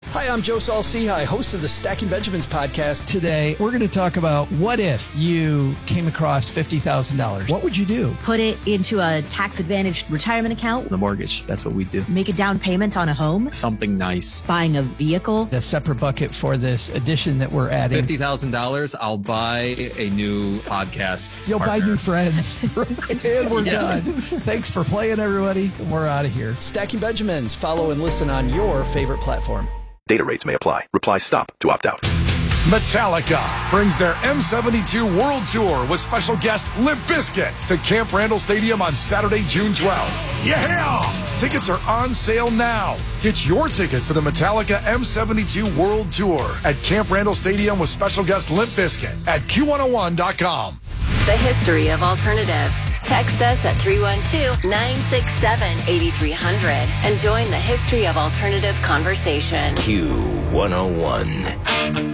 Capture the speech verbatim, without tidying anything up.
Hi, I'm Joe Saul-Sehy, host of the Stacking Benjamins podcast. Today, we're going to talk about what if you came across fifty thousand dollars. What would you do? Put it into a tax-advantaged retirement account. The mortgage, that's what we do. Make a down payment on a home. Something nice. Buying a vehicle. A separate bucket for this addition that we're adding. fifty thousand dollars, I'll buy a new podcast You'll partner. buy new friends. And we're Yeah. done. Thanks for playing, everybody. We're out of here. Stacking Benjamins. Follow and listen on your favorite platform. Data rates may apply. Reply STOP to opt out. Metallica brings their M seventy-two World Tour with special guest Limp Bizkit to Camp Randall Stadium on Saturday, June twelfth. Yeah! Tickets are on sale now. Get your tickets to the Metallica M seventy-two World Tour at Camp Randall Stadium with special guest Limp Bizkit at Q one oh one dot com. The history of alternative. Text us at three one two, nine six seven, eight three zero zero and join the History of Alternative conversation. Q one oh one.